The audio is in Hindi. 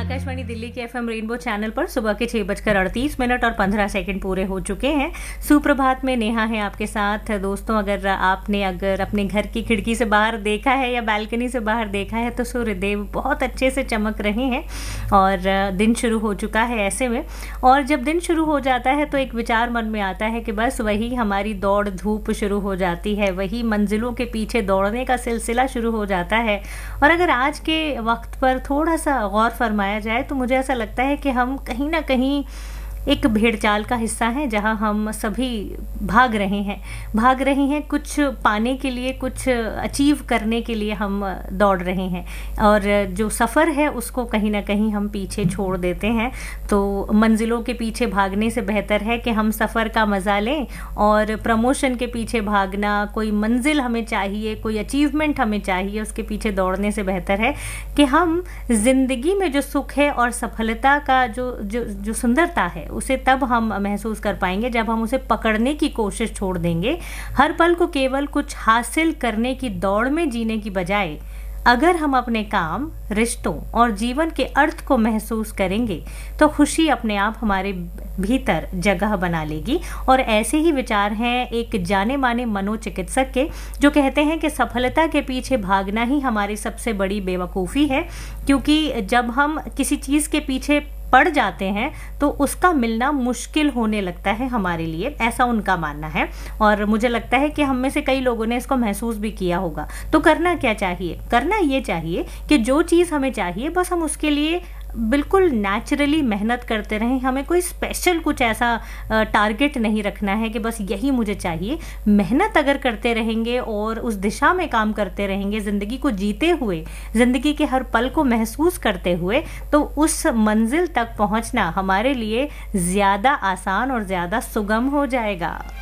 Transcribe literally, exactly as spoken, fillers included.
आकाशवाणी दिल्ली के एफएम रेनबो चैनल पर सुबह के छह बजकर अड़तीस मिनट और पंद्रह सेकंड पूरे हो चुके हैं। सुप्रभात में नेहा है आपके साथ। दोस्तों, अगर आपने अगर अपने घर की खिड़की से बाहर देखा है या बालकनी से बाहर देखा है तो सूर्यदेव बहुत अच्छे से चमक रहे हैं और दिन शुरू हो चुका है ऐसे में। और जब दिन शुरू हो जाता है तो एक विचार मन में आता है कि बस वही हमारी दौड़ धूप शुरू हो जाती है, वही मंजिलों के पीछे दौड़ने का सिलसिला शुरू हो जाता है। और अगर आज के वक्त पर थोड़ा सा गौर फरमाया जाए तो मुझे ऐसा लगता है कि हम कहीं ना कहीं एक भेड़चाल का हिस्सा है, जहां हम सभी भाग रहे हैं भाग रहे हैं कुछ पाने के लिए, कुछ अचीव करने के लिए हम दौड़ रहे हैं और जो सफ़र है उसको कहीं ना कहीं हम पीछे छोड़ देते हैं। तो मंजिलों के पीछे भागने से बेहतर है कि हम सफ़र का मज़ा लें और प्रमोशन के पीछे भागना, कोई मंजिल हमें चाहिए, कोई अचीवमेंट हमें चाहिए, उसके पीछे दौड़ने से बेहतर है कि हम ज़िंदगी में जो सुख है और सफलता का जो जो जो सुंदरता है उसे तब हम महसूस कर पाएंगे जब हम उसे पकड़ने की कोशिश छोड़ देंगे। हर पल को केवल कुछ हासिल करने की दौड़ में जीने की बजाय अगर हम अपने काम, रिश्तों और जीवन के अर्थ को महसूस करेंगे तो खुशी अपने आप हमारे भीतर जगह बना लेगी। और ऐसे ही विचार हैं एक जाने माने मनोचिकित्सक के, जो कहते हैं कि सफलता के पीछे भागना ही हमारी सबसे बड़ी बेवकूफ़ी है, क्योंकि जब हम किसी चीज़ के पीछे पड़ जाते हैं तो उसका मिलना मुश्किल होने लगता है हमारे लिए, ऐसा उनका मानना है। और मुझे लगता है कि हम में से कई लोगों ने इसको महसूस भी किया होगा। तो करना क्या चाहिए? करना ये चाहिए कि जो चीज़ हमें चाहिए बस हम उसके लिए बिल्कुल नेचुरली मेहनत करते रहें। हमें कोई स्पेशल कुछ ऐसा टारगेट नहीं रखना है कि बस यही मुझे चाहिए। मेहनत अगर करते रहेंगे और उस दिशा में काम करते रहेंगे, ज़िंदगी को जीते हुए, ज़िंदगी के हर पल को महसूस करते हुए, तो उस मंजिल तक पहुंचना हमारे लिए ज़्यादा आसान और ज़्यादा सुगम हो जाएगा।